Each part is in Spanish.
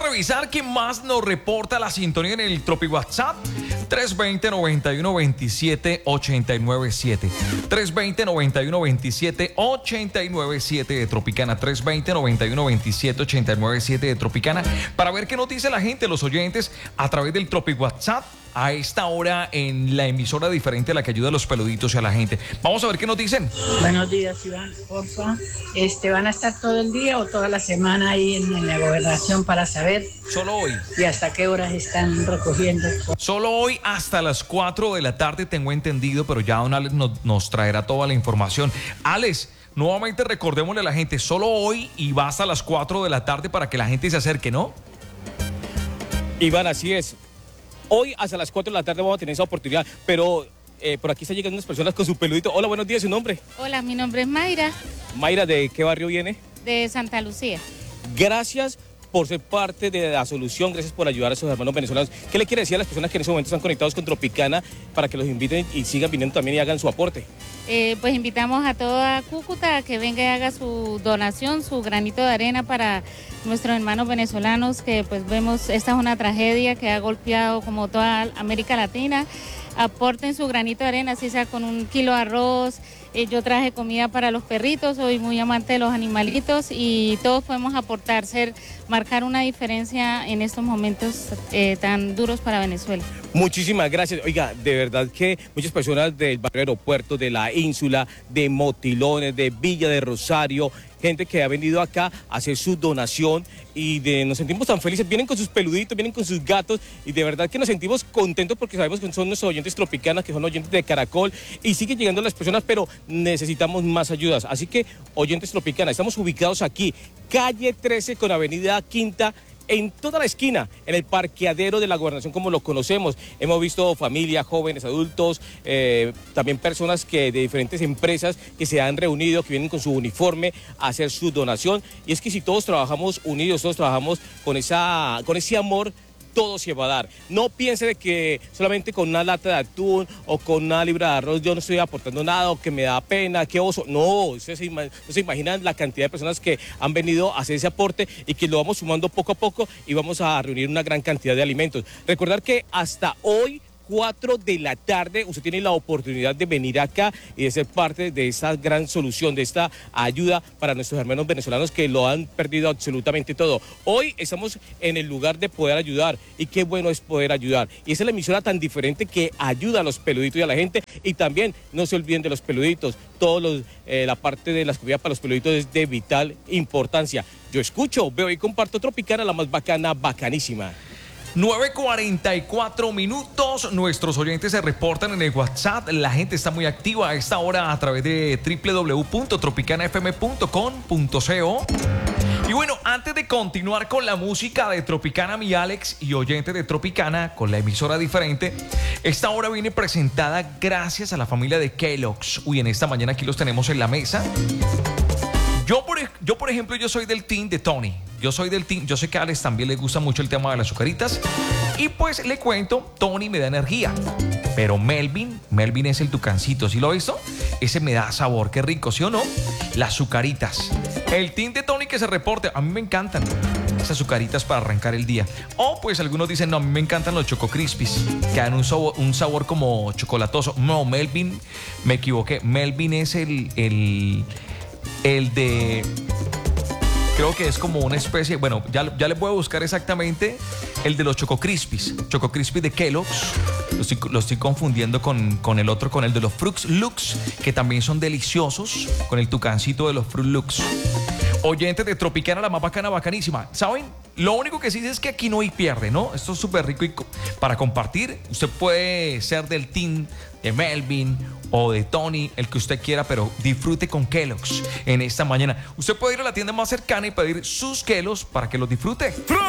revisar quién más nos reporta la sintonía en el Tropi WhatsApp. 320-9127-897. 320-9127-897 de Tropicana. 320-9127-897 de Tropicana. Para ver qué nos dice la gente, los oyentes, a través del Tropi WhatsApp. A esta hora en la emisora diferente a la que ayuda a los peluditos y a la gente. Vamos a ver qué nos dicen. Buenos días, Iván. Porfa, ¿van a estar todo el día o toda la semana ahí en la gobernación para saber? Solo hoy. ¿Y hasta qué horas están recogiendo? Solo hoy hasta las 4 de la tarde, tengo entendido, pero ya don Alex nos traerá toda la información. Alex, nuevamente recordémosle a la gente, solo hoy y va hasta las 4 de la tarde para que la gente se acerque, ¿no? Iván, así es. Hoy hasta las 4 de la tarde vamos a tener esa oportunidad, pero por aquí están llegando unas personas con su peludito. Hola, buenos días, ¿su nombre? Hola, mi nombre es Mayra. Mayra, ¿de qué barrio viene? De Santa Lucía. Gracias por ser parte de la solución, gracias por ayudar a sus hermanos venezolanos. ¿Qué le quiere decir a las personas que en ese momento están conectados con Tropicana para que los inviten y sigan viniendo también y hagan su aporte? Pues invitamos a toda Cúcuta a que venga y haga su donación, su granito de arena para nuestros hermanos venezolanos, que pues vemos, esta es una tragedia que ha golpeado como toda América Latina. Aporten su granito de arena, así sea con 1 kilo de arroz. Yo traje comida para los perritos, soy muy amante de los animalitos y todos podemos aportar, marcar una diferencia en estos momentos tan duros para Venezuela. Muchísimas gracias. Oiga, de verdad que muchas personas del barrio Aeropuerto, de la Ínsula, de Motilones, de Villa de Rosario, gente que ha venido acá a hacer su donación y nos sentimos tan felices. Vienen con sus peluditos, vienen con sus gatos y de verdad que nos sentimos contentos porque sabemos que son nuestros oyentes tropicanas, que son oyentes de Caracol y siguen llegando las personas, pero necesitamos más ayudas. Así que, oyentes tropicanas, estamos ubicados aquí, calle 13 con avenida Quinta, en toda la esquina, en el parqueadero de la gobernación como lo conocemos. Hemos visto familias, jóvenes, adultos, también personas de diferentes empresas que se han reunido, que vienen con su uniforme a hacer su donación. Y es que si todos trabajamos unidos, todos trabajamos con ese amor, todo se va a dar. No piense de que solamente con una lata de atún o con una libra de arroz yo no estoy aportando nada o que me da pena, que oso. No, ustedes no se imaginan la cantidad de personas que han venido a hacer ese aporte y que lo vamos sumando poco a poco y vamos a reunir una gran cantidad de alimentos. Recordar que hasta hoy, 4 de la tarde, usted tiene la oportunidad de venir acá y de ser parte de esta gran solución, de esta ayuda para nuestros hermanos venezolanos que lo han perdido absolutamente todo. Hoy estamos en el lugar de poder ayudar y qué bueno es poder ayudar. Y esa es la emisora tan diferente que ayuda a los peluditos y a la gente. Y también no se olviden de los peluditos, la parte de las comidas para los peluditos es de vital importancia. Yo escucho, veo y comparto Tropicana, la más bacana, bacanísima. 9:44 minutos, nuestros oyentes se reportan en el WhatsApp, la gente está muy activa a esta hora a través de www.tropicanafm.com.co. Y bueno, antes de continuar con la música de Tropicana, mi Alex y oyentes de Tropicana, con la emisora diferente, esta hora viene presentada gracias a la familia de Kellogg's. Uy, en esta mañana aquí los tenemos en la mesa. Yo por ejemplo, yo soy del team de Tony. Yo soy del team, yo sé que a Alex también le gusta mucho el tema de las azucaritas. Y pues le cuento, Tony me da energía. Pero Melvin es el tucancito, ¿sí lo he visto? Ese me da sabor, qué rico, ¿sí o no? Las azucaritas. El team de Tony que se reporte, a mí me encantan esas azucaritas para arrancar el día. O pues algunos dicen, no, a mí me encantan los Choco Crispies, que dan un sabor como chocolatoso. No, Melvin, me equivoqué. Melvin es el de... Creo que es como una especie, bueno, ya les voy a buscar exactamente el de los Choco Crispies. Choco Crispies de Kellogg's. Lo estoy confundiendo con el otro, con el de los Fruit Loops, que también son deliciosos, con el tucancito de los Fruit Loops. Oyentes de Tropicana, la más bacana, bacanísima. ¿Saben? Lo único que sí es que aquí no hay pierde, ¿no? Esto es súper rico y para compartir. Usted puede ser del team de Melvin o de Tony, el que usted quiera, pero disfrute con Kellogg's en esta mañana. Usted puede ir a la tienda más cercana y pedir sus Kellogg's para que los disfrute.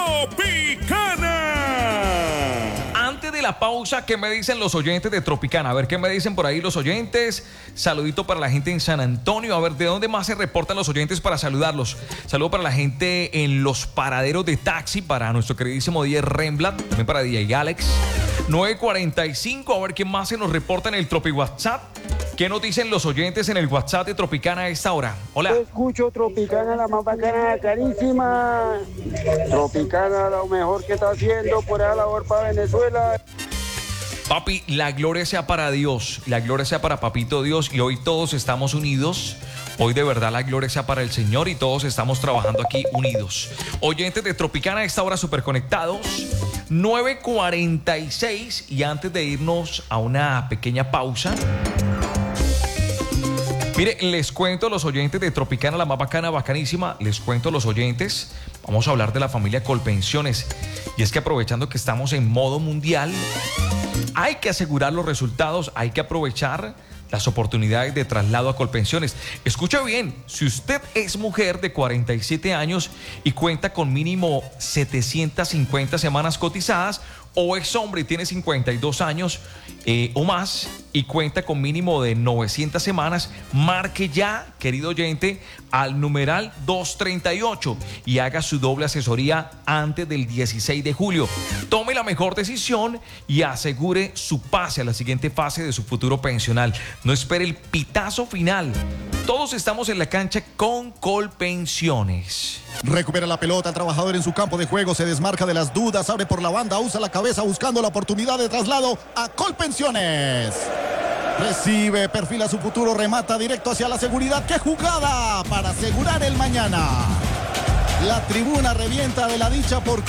¡Tropicana! Antes de la pausa, ¿qué me dicen los oyentes de Tropicana? A ver, ¿qué me dicen por ahí los oyentes? Saludito para la gente en San Antonio. A ver, ¿de dónde más se reportan los oyentes para saludarlos? Saludo para la gente en los paraderos de taxi, para nuestro queridísimo DJ Remblat, también para DJ Alex. 9:45, a ver quién más se nos reporta en el Tropi WhatsApp. ¿Qué nos dicen los oyentes en el WhatsApp de Tropicana a esta hora? Hola. Yo escucho Tropicana, la más bacana, carísima. Tropicana, lo mejor que está haciendo por esa labor para Venezuela. Papi, la gloria sea para Dios, la gloria sea para Papito Dios, y hoy todos estamos unidos. Hoy de verdad la gloria sea para el Señor y todos estamos trabajando aquí unidos. Oyentes de Tropicana a esta hora súper conectados, 9:46, y antes de irnos a una pequeña pausa, mire, les cuento a los oyentes de Tropicana, la más bacana, bacanísima, les cuento a los oyentes, vamos a hablar de la familia Colpensiones. Y es que aprovechando que estamos en modo mundial, hay que asegurar los resultados, hay que aprovechar las oportunidades de traslado a Colpensiones. Escucha bien, si usted es mujer de 47 años y cuenta con mínimo 750 semanas cotizadas, o es hombre y tiene 52 años o más y cuenta con mínimo de 900 semanas, marque ya, querido oyente, al numeral 238 y haga su doble asesoría antes del 16 de julio. Tome la mejor decisión y asegure su pase a la siguiente fase de su futuro pensional. No espere el pitazo final. Todos estamos en la cancha con Colpensiones. Recupera la pelota, el trabajador en su campo de juego, se desmarca de las dudas, abre por la banda, usa la cabeza buscando la oportunidad de traslado a Colpensiones. Recibe, perfila su futuro, remata directo hacia la seguridad. ¡Qué jugada para asegurar el mañana! La tribuna revienta de la dicha porque